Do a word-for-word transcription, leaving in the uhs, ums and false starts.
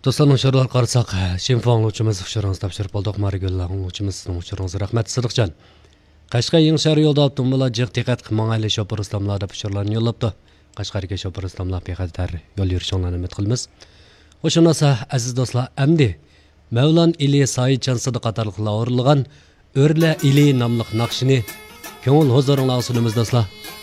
Dostlarning şarlar qarsak, Şinfang uçumuz uçurunuz tapşırıp olduk. Marigöllarning uçumuz uçurunuz rahmat Sıdıqcan. Qashqar Yengshar yo'lda avtomobillar jiq diqqat qilmag'ayli shopir islomlarda pushurlarni yo'llabdi. Qashqarga shopir islomlar bexatar yo'l yurishinglarni umid qilamiz. O'shunasa aziz do'stlar, amdi Mavlon ili Saidjon Sidiq qatorliqlar o'rilgan O'rla ili nomli naqshini ko'ngil huzuringizga sunamiz do'stlar.